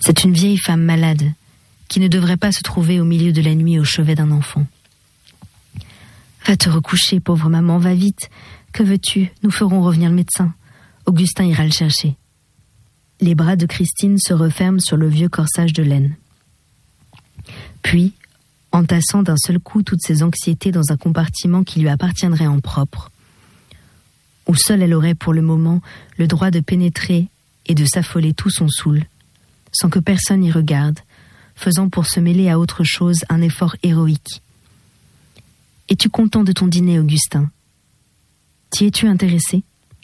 C'est une vieille femme malade qui ne devrait pas se trouver au milieu de la nuit au chevet d'un enfant. Va te recoucher, pauvre maman, va vite. Que veux-tu? Nous ferons revenir le médecin. Augustin ira le chercher. Les bras de Christine se referment sur le vieux corsage de laine. Puis, entassant d'un seul coup toutes ses anxiétés dans un compartiment qui lui appartiendrait en propre, où seule elle aurait pour le moment le droit de pénétrer et de s'affoler tout son soul, sans que personne y regarde, faisant pour se mêler à autre chose un effort héroïque. « Es-tu content de ton dîner, Augustin? T'y es-tu intéressé ?»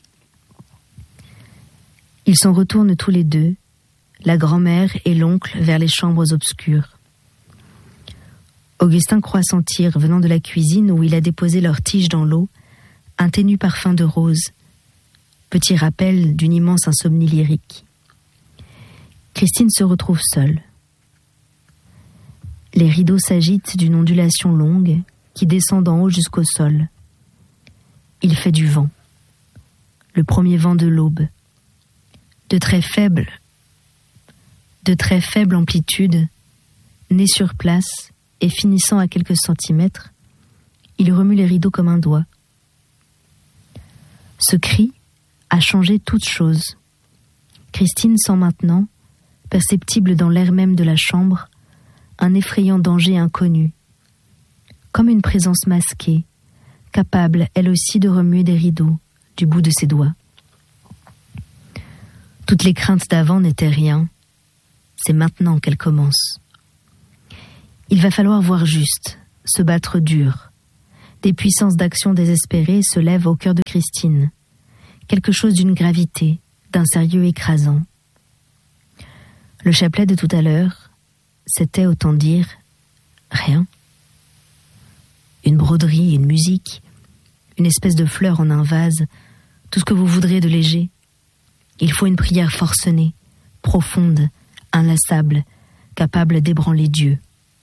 Ils s'en retournent tous les deux, la grand-mère et l'oncle vers les chambres obscures. Augustin croit sentir, venant de la cuisine où il a déposé leur tige dans l'eau, un ténu parfum de rose, petit rappel d'une immense insomnie lyrique. Christine se retrouve seule. Les rideaux s'agitent d'une ondulation longue qui descend d'en haut jusqu'au sol. Il fait du vent, le premier vent de l'aube. De très faible amplitude, né sur place et finissant à quelques centimètres, il remue les rideaux comme un doigt. Ce cri a changé toute chose. Christine sent maintenant, perceptible dans l'air même de la chambre, un effrayant danger inconnu, comme une présence masquée, capable elle aussi de remuer des rideaux du bout de ses doigts. Toutes les craintes d'avant n'étaient rien. C'est maintenant qu'elles commencent. Il va falloir voir juste, se battre dur. Des puissances d'action désespérées se lèvent au cœur de Christine. Quelque chose d'une gravité, d'un sérieux écrasant. Le chapelet de tout à l'heure, c'était, autant dire, rien. Une broderie, une musique, une espèce de fleur en un vase, tout ce que vous voudrez de léger. Il faut une prière forcenée, profonde, inlassable, capable d'ébranler Dieu.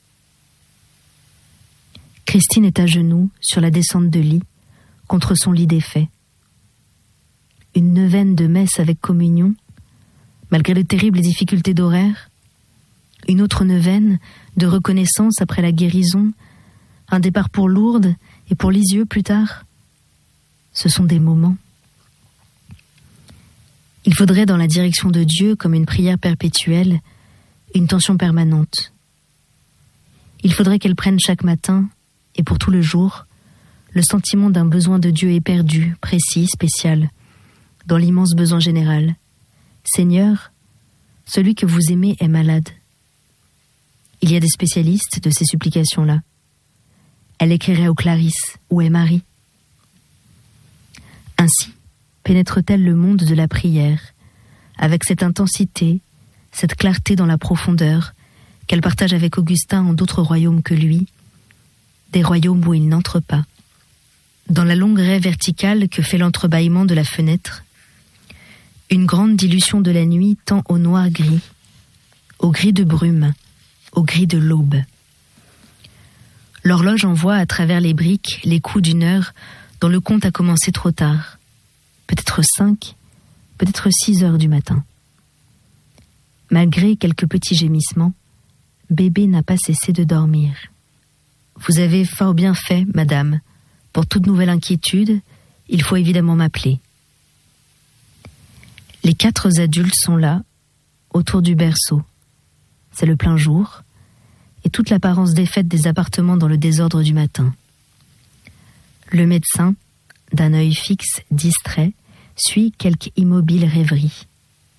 Christine est à genoux, sur la descente de lit, contre son lit défait. Une neuvaine de messe avec communion, malgré de terribles difficultés d'horaire. Une autre neuvaine de reconnaissance après la guérison, un départ pour Lourdes et pour Lisieux plus tard. Ce sont des moments. Il faudrait dans la direction de Dieu, comme une prière perpétuelle, une tension permanente. Il faudrait qu'elle prenne chaque matin, et pour tout le jour, le sentiment d'un besoin de Dieu éperdu, précis, spécial, dans l'immense besoin général. Seigneur, celui que vous aimez est malade. Il y a des spécialistes de ces supplications-là. Elle écrirait aux Clarisse, où est Marie? Ainsi pénètre-t-elle le monde de la prière, avec cette intensité, cette clarté dans la profondeur, qu'elle partage avec Augustin en d'autres royaumes que lui, des royaumes où il n'entre pas. Dans la longue raie verticale que fait l'entrebâillement de la fenêtre, une grande dilution de la nuit tend au noir gris, au gris de brume, au gris de l'aube. L'horloge envoie à travers les briques les coups d'une heure dont le compte a commencé trop tard. Peut-être 5, peut-être 6 heures du matin. Malgré quelques petits gémissements, bébé n'a pas cessé de dormir. Vous avez fort bien fait, madame. Pour toute nouvelle inquiétude, il faut évidemment m'appeler. Les 4 adultes sont là, autour du berceau. C'est le plein jour, et toute l'apparence défaite des appartements dans le désordre du matin. Le médecin, d'un œil fixe, distrait, suit quelque immobile rêverie.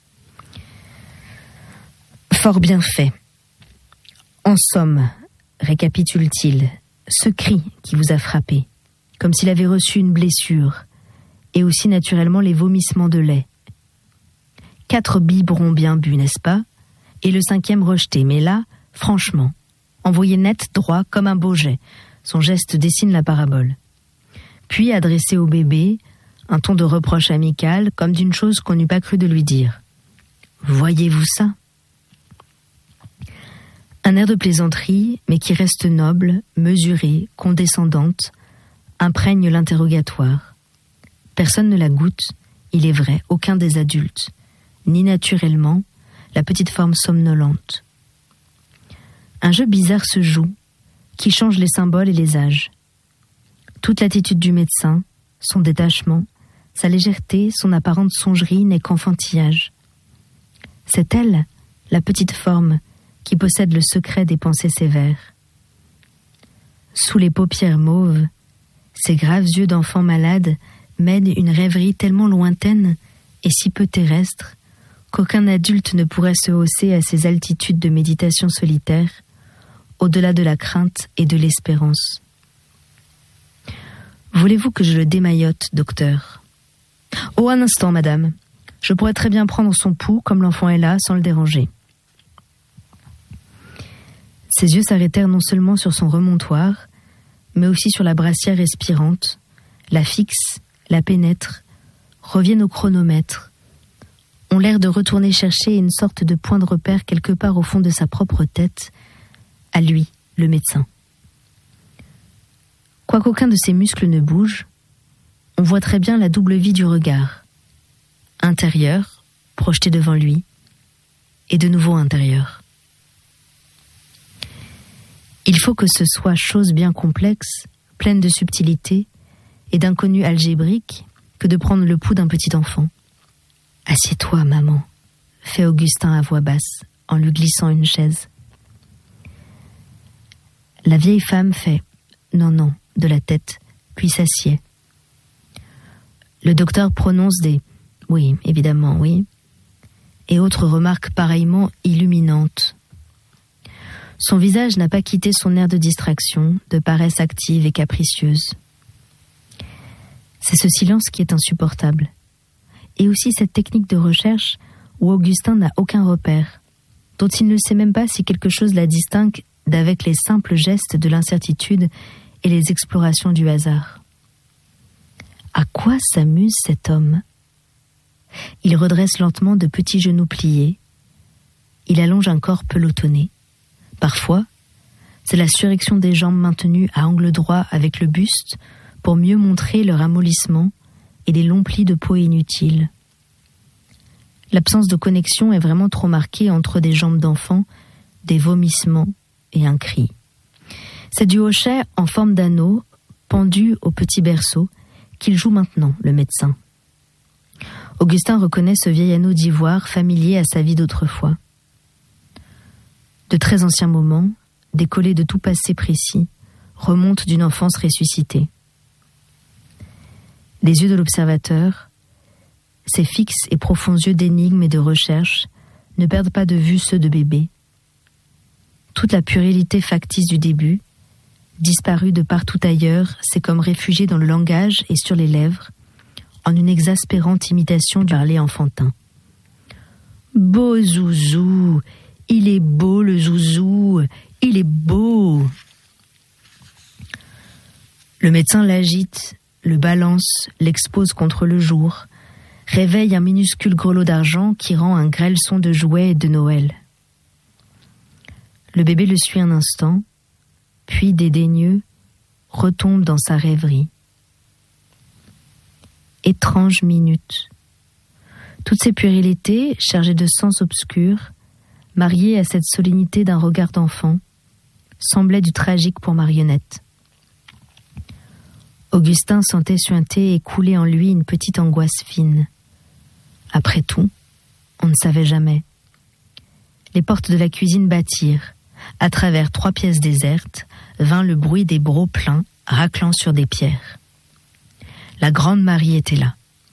Fort bien fait. En somme, récapitule-t-il, ce cri qui vous a frappé, comme s'il avait reçu une blessure, et aussi naturellement les vomissements de lait. 4 biberons bien bu, n'est-ce pas? Et le 5e rejeté, mais là, franchement, envoyé net, droit, comme un beau jet. Son geste dessine la parabole. Puis adressé au bébé, un ton de reproche amical, comme d'une chose qu'on n'eût pas cru de lui dire. « Voyez-vous ça ?» Un air de plaisanterie, mais qui reste noble, mesurée, condescendante, imprègne l'interrogatoire. Personne ne la goûte, il est vrai, aucun des adultes, ni naturellement, la petite forme somnolente. Un jeu bizarre se joue, qui change les symboles et les âges. Toute l'attitude du médecin, son détachement, sa légèreté, son apparente songerie n'est qu'enfantillage. C'est elle, la petite forme, qui possède le secret des pensées sévères. Sous les paupières mauves, ses graves yeux d'enfant malade mènent une rêverie tellement lointaine et si peu terrestre qu'aucun adulte ne pourrait se hausser à ces altitudes de méditation solitaire, au-delà de la crainte et de l'espérance. Voulez-vous que je le démaillote, docteur ? Oh, un instant, madame. Je pourrais très bien prendre son pouls, comme l'enfant est là, sans le déranger. Ses yeux s'arrêtèrent non seulement sur son remontoir, mais aussi sur la brassière respirante, la fixent, la pénètrent, reviennent au chronomètre, ont l'air de retourner chercher une sorte de point de repère quelque part au fond de sa propre tête, à lui, le médecin. Quoiqu'aucun de ses muscles ne bouge, on voit très bien la double vie du regard. Intérieur, projeté devant lui, et de nouveau intérieur. Il faut que ce soit chose bien complexe, pleine de subtilité et d'inconnus algébriques, que de prendre le pouls d'un petit enfant. « Assieds-toi, maman », fait Augustin à voix basse, en lui glissant une chaise. La vieille femme fait « non, non » de la tête, puis s'assied. Le docteur prononce des « oui, évidemment, oui », et autres remarques pareillement illuminantes. Son visage n'a pas quitté son air de distraction, de paresse active et capricieuse. C'est ce silence qui est insupportable. Et aussi cette technique de recherche où Augustin n'a aucun repère, dont il ne sait même pas si quelque chose la distingue d'avec les simples gestes de l'incertitude et les explorations du hasard. À quoi s'amuse cet homme ? Il redresse lentement de petits genoux pliés. Il allonge un corps pelotonné. Parfois, c'est la surrection des jambes maintenues à angle droit avec le buste pour mieux montrer leur amollissement et les longs plis de peau inutiles. L'absence de connexion est vraiment trop marquée entre des jambes d'enfant, des vomissements et un cri. C'est du hochet en forme d'anneau, pendu au petit berceau, qu'il joue maintenant, le médecin. Augustin reconnaît ce vieil anneau d'ivoire familier à sa vie d'autrefois. De très anciens moments, décollés de tout passé précis, remontent d'une enfance ressuscitée. Les yeux de l'observateur, ses fixes et profonds yeux d'énigme et de recherche, ne perdent pas de vue ceux de bébé. Toute la puérilité factice du début, disparue de partout ailleurs, s'est comme réfugiée dans le langage et sur les lèvres, en une exaspérante imitation du parler enfantin. « Beau zouzou, il est beau le zouzou, il est beau !» Le médecin l'agite, le balance, l'expose contre le jour, réveille un minuscule grelot d'argent qui rend un grêle son de jouets et de Noël. Le bébé le suit un instant, puis dédaigneux, retombe dans sa rêverie. Étrange minute. Toutes ces puérilités, chargées de sens obscurs, mariées à cette solennité d'un regard d'enfant, semblaient du tragique pour marionnette. Augustin sentait suinter et couler en lui une petite angoisse fine. Après tout, on ne savait jamais. Les portes de la cuisine battirent. À travers 3 pièces désertes, vint le bruit des brocs pleins, raclant sur des pierres. La grande Marie était là.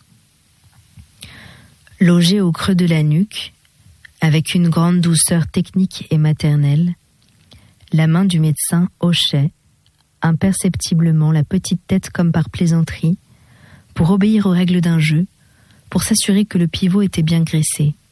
Logée au creux de la nuque, avec une grande douceur technique et maternelle, la main du médecin hochait, imperceptiblement, la petite tête comme par plaisanterie, pour obéir aux règles d'un jeu, pour s'assurer que le pivot était bien graissé.